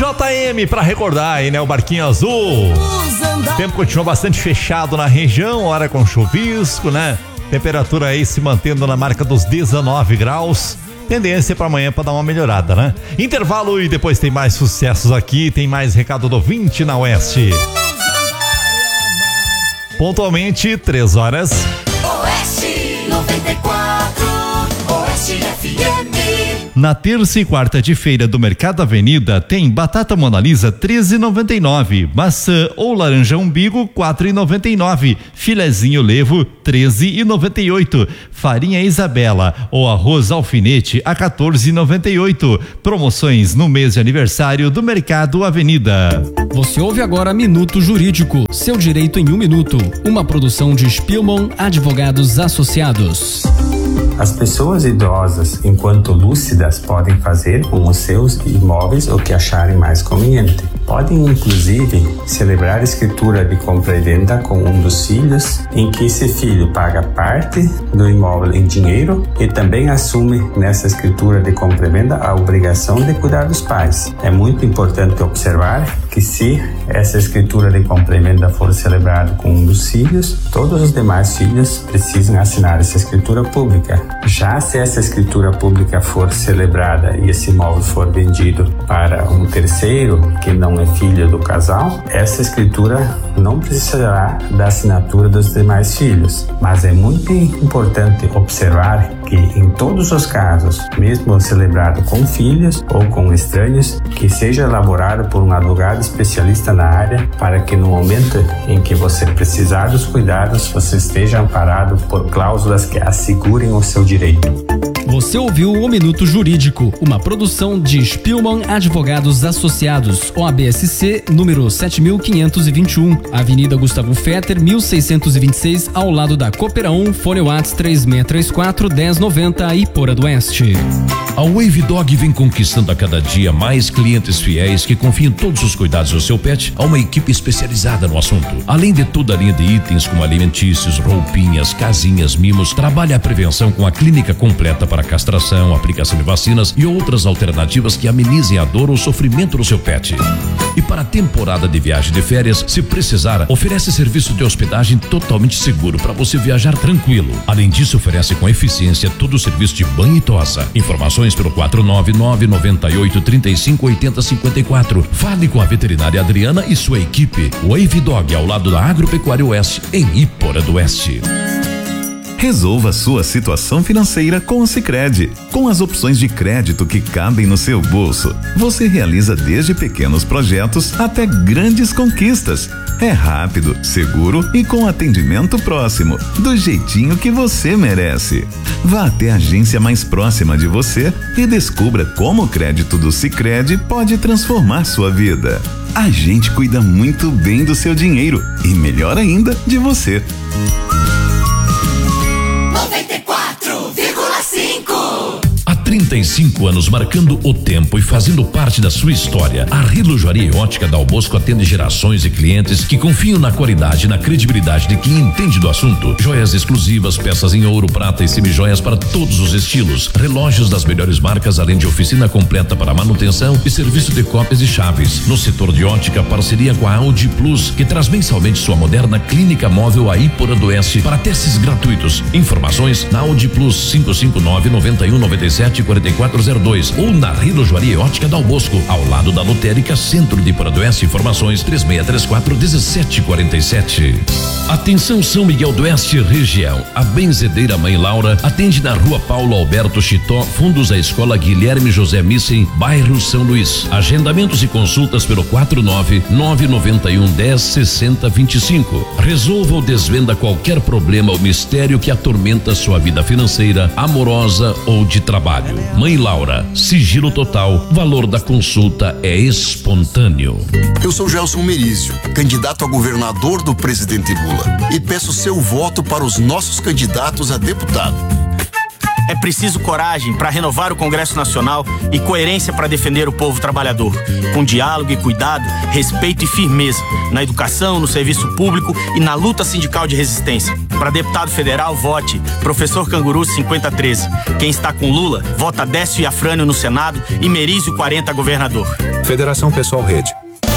JM pra recordar aí, né? O Barquinho Azul. O tempo continua bastante fechado na região, hora com chuvisco, né? Temperatura aí se mantendo na marca dos 19 graus. Tendência para amanhã para dar uma melhorada, né? Intervalo e depois tem mais sucessos aqui, tem mais recado do 20 na Oeste. Pontualmente, 3 horas. Oeste 94, Oeste FM. Na terça e quarta de feira do Mercado Avenida tem batata Mona Lisa 13,99, maçã ou laranja umbigo 4,99, filezinho levo 13,98, farinha Isabela ou arroz alfinete a 14,98. Promoções no mês de aniversário do Mercado Avenida. Você ouve agora Minuto Jurídico, seu direito em 1 minuto. Uma produção de Spielmann Advogados Associados. As pessoas idosas, enquanto lúcidas, podem fazer com os seus imóveis o que acharem mais conveniente. Podem, inclusive, celebrar escritura de compra e venda com um dos filhos, em que esse filho paga parte do imóvel em dinheiro e também assume nessa escritura de compra e venda a obrigação de cuidar dos pais. É muito importante observar que se essa escritura de compra e venda for celebrada com um dos filhos, todos os demais filhos precisam assinar essa escritura pública. Já se essa escritura pública for celebrada e esse imóvel for vendido para um terceiro que não é filho do casal, essa escritura não precisará da assinatura dos demais filhos. Mas é muito importante observar que em todos os casos, mesmo celebrado com filhos ou com estranhos, que seja elaborado por um advogado especialista na área, para que no momento em que você precisar dos cuidados, você esteja amparado por cláusulas que assegurem o seu direito. Você ouviu o Minuto Jurídico, uma produção de Spielmann Advogados Associados, OABSC, número 7521, Avenida Gustavo Fetter, 1626, ao lado da Coopera 1, Fone Whats 3634-1090, Iporã do Oeste. A Wave Dog vem conquistando a cada dia mais clientes fiéis que confiam todos os cuidados do seu pet a uma equipe especializada no assunto. Além de toda a linha de itens como alimentícios, roupinhas, casinhas, mimos, trabalha a prevenção com a clínica completa para castração, aplicação de vacinas e outras alternativas que amenizem a dor ou sofrimento do seu pet. E para a temporada de viagem de férias, se precisar, oferece serviço de hospedagem totalmente seguro para você viajar tranquilo. Além disso, oferece com eficiência todo o serviço de banho e tosa. Informações pelo 499-98-35-80-54. Fale com a veterinária Adriana e sua equipe. Wave Dog, ao lado da Agropecuária Oeste, em Iporã do Oeste. Resolva sua situação financeira com o Sicredi. Com as opções de crédito que cabem no seu bolso, você realiza desde pequenos projetos até grandes conquistas. É rápido, seguro e com atendimento próximo, do jeitinho que você merece. Vá até a agência mais próxima de você e descubra como o crédito do Sicredi pode transformar sua vida. A gente cuida muito bem do seu dinheiro e, melhor ainda, de você. 35 anos marcando o tempo e fazendo parte da sua história. A Relojoaria e Ótica Dal Bosco atende gerações de clientes que confiam na qualidade e na credibilidade de quem entende do assunto. Joias exclusivas, peças em ouro, prata e semijoias para todos os estilos. Relógios das melhores marcas, além de oficina completa para manutenção e serviço de cópias e chaves. No setor de ótica, parceria com a Audi Plus, que traz mensalmente sua moderna clínica móvel a Iporã do Oeste para testes gratuitos. Informações na Audi Plus 559-9197-4402 ou na Relojoaria e Ótica Dal Bosco, ao lado da Lotérica Centro de Iporã do Oeste. Informações 3634-1747. Atenção São Miguel do Oeste região. A Benzedeira Mãe Laura atende na Rua Paulo Alberto Chitó, fundos à Escola Guilherme José Missen, bairro São Luís. Agendamentos e consultas pelo 49991106025. Resolva ou desvenda qualquer problema ou mistério que atormenta sua vida financeira, amorosa ou de trabalho. Mãe Laura, sigilo total, valor da consulta é espontâneo. Eu sou Gelson Merizio, candidato a governador do presidente Lula, e peço seu voto para os nossos candidatos a deputado. É preciso coragem para renovar o Congresso Nacional e coerência para defender o povo trabalhador, com diálogo e cuidado, respeito e firmeza, na educação, no serviço público e na luta sindical de resistência. Para deputado federal, vote Professor Canguru 5013. Quem está com Lula, vota Décio e Afrânio no Senado e Merizio 40 governador. Federação Pessoal Rede.